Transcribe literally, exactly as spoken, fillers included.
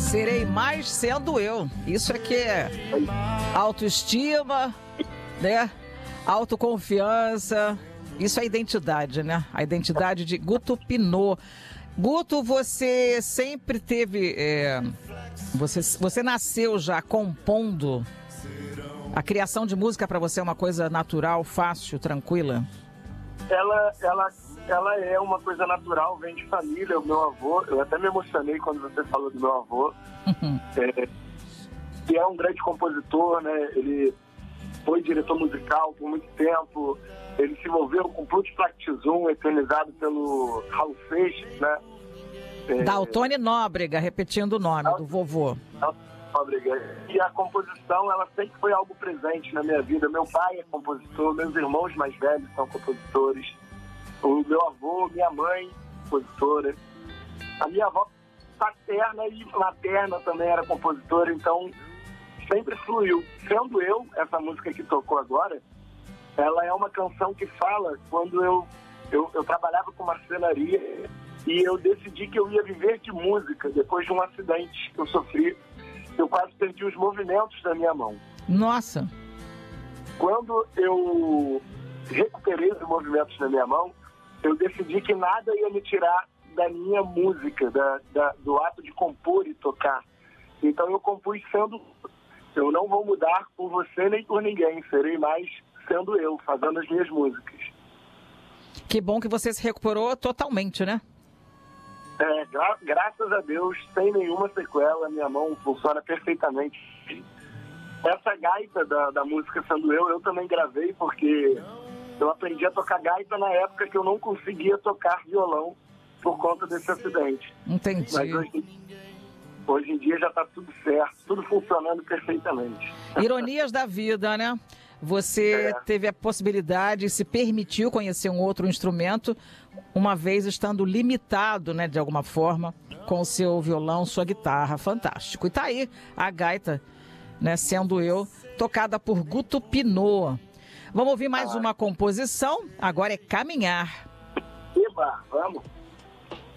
Serei mais sendo eu. Isso é que é autoestima, né? Autoconfiança. Isso é identidade, né? A identidade de Guto Pinault. Guto, você sempre teve... É, você, você nasceu já compondo? A criação de música para você é uma coisa natural, fácil, tranquila? Ela, ela, ela é uma coisa natural, vem de família. O meu avô, eu até me emocionei quando você falou do meu avô, é, que é um grande compositor, né? Ele foi diretor musical por muito tempo. Ele se envolveu com Pluto Plactizum, eternizado pelo Raul Seixas, né? É, Daltone Nóbrega, repetindo o nome do vovô. Nóbrega. E a composição, ela sempre foi algo presente na minha vida. Meu pai é compositor, meus irmãos mais velhos são compositores. O meu avô, minha mãe, compositora. A minha avó paterna e materna também era compositora, então sempre fluiu. Sendo eu, essa música que tocou agora, ela é uma canção que fala quando eu, eu, eu trabalhava com marcenaria e eu decidi que eu ia viver de música depois de um acidente que eu sofri. Eu quase perdi os movimentos da minha mão. Nossa! Quando eu recuperei os movimentos da minha mão, eu decidi que nada ia me tirar da minha música, da, da, do ato de compor e tocar. Então eu compus sendo... Eu não vou mudar por você nem por ninguém, serei mais sendo eu, fazendo as minhas músicas. Que bom que você se recuperou totalmente, né? É, gra- graças a Deus, sem nenhuma sequela, minha mão funciona perfeitamente. Essa gaita da, da música Sendo Eu, eu também gravei porque eu aprendi a tocar gaita na época que eu não conseguia tocar violão por conta desse acidente. Entendi. Mas hoje, hoje em dia já está tudo certo, tudo funcionando perfeitamente. Ironias da vida, né? Você É. teve a possibilidade, se permitiu conhecer um outro instrumento, uma vez estando limitado, né, de alguma forma, com o seu violão, sua guitarra. Fantástico. E tá aí a gaita, né, Sendo Eu, tocada por Guto Pinault. Vamos ouvir mais Ah. uma composição, agora é Caminhar. Eba, vamos.